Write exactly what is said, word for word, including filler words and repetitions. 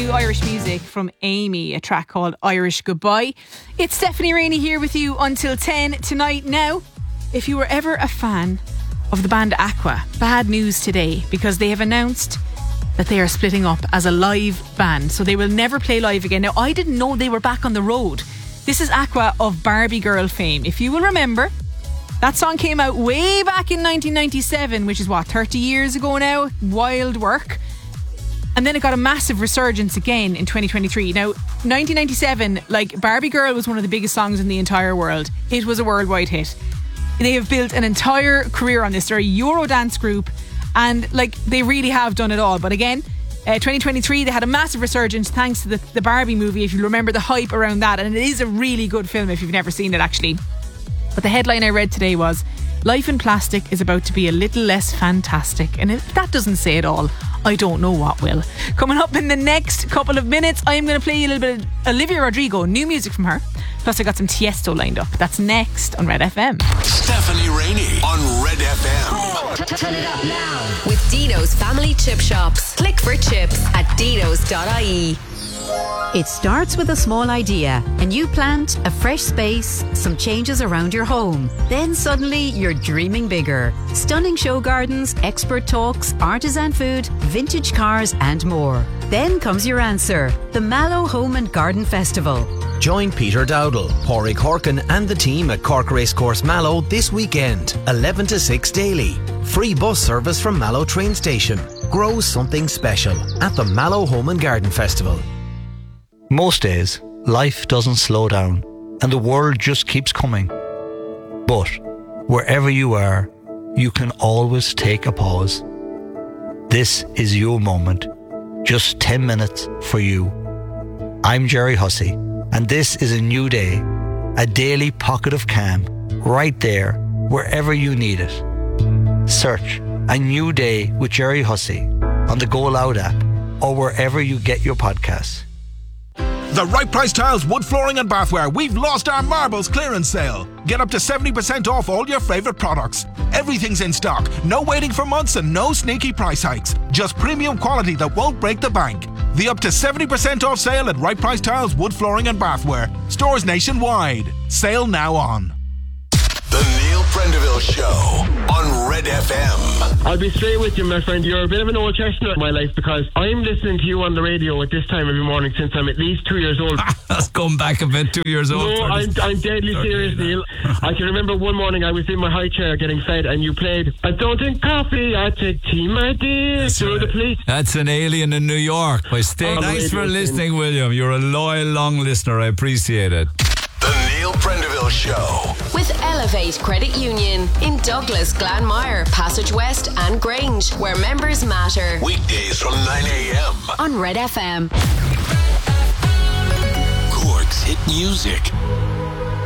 new Irish music from Amy, a track called Irish Goodbye. It's Stephanie Rainey here with you until ten tonight. Now, if you were ever a fan of the band Aqua, bad news today, because they have announced that they are splitting up as a live band, so they will never play live again. Now, I didn't know they were back on the road. This is Aqua of Barbie Girl fame. If you will remember, that song came out way back in nineteen ninety-seven, which is what, thirty years ago now? Wild work. And then it got a massive resurgence again in twenty twenty-three. Now, nineteen ninety-seven, like, Barbie Girl was one of the biggest songs in the entire world. It was a worldwide hit. They have built an entire career on this. They're a Eurodance group, and like, they really have done it all. But again, uh, twenty twenty-three, they had a massive resurgence thanks to the, the Barbie movie, if you remember the hype around that. And it is a really good film if you've never seen it, actually. But the headline I read today was, Life in Plastic is about to be a little less fantastic. And if that doesn't say it all, I don't know what will. Coming up in the next couple of minutes, I'm going to play you a little bit of Olivia Rodrigo, new music from her. Plus I got some Tiesto lined up. That's next on Red F M. Stephanie Rainey on Red F M. Oh, turn it up now. With Dino's Family Chip Shops. Click for chips at dinos dot I E. It starts with a small idea, a new plant, a fresh space, some changes around your home. Then suddenly you're dreaming bigger. Stunning show gardens, expert talks, artisan food, vintage cars and more. Then comes your answer, the Mallow Home and Garden Festival. Join Peter Dowdall, Pádraig Horkin and the team at Cork Racecourse Mallow this weekend, eleven to six daily. Free bus service from Mallow train station. Grow something special at the Mallow Home and Garden Festival. Most days, life doesn't slow down and the world just keeps coming. But wherever you are, you can always take a pause. This is your moment. Just ten minutes for you. I'm Jerry Hussey, and this is a new day, a daily pocket of calm, right there, wherever you need it. Search A New Day with Jerry Hussey on the Go Loud app or wherever you get your podcasts. The Right Price Tiles, wood flooring and bathware. We've lost our marbles clearance sale. Get up to seventy percent off all your favourite products. Everything's in stock. No waiting for months and no sneaky price hikes. Just premium quality that won't break the bank. The up to seventy percent off sale at Right Price Tiles, wood flooring and bathware. Stores nationwide. Sale now on. The Neil Prendeville Show on Red F M. I'll be straight with you, my friend. You're a bit of an old chestnut in my life because I'm listening to you on the radio at this time every morning since I'm at least two years old. That's gone back a bit, two years old. No, I'm, I'm deadly serious, Neil. I can remember one morning I was in my high chair getting fed and you played, I don't drink coffee, I take tea, my dear. So the police. That's an Alien in New York by Sting. Oh, Thanks for listening, William. You're a loyal, long listener. I appreciate it. The Neil Prendeville Show. With Elevate Credit Union in Douglas, Glanmire, Passage West and Grange, where members matter. Weekdays from nine a.m. on Red F M. Cork's hit music.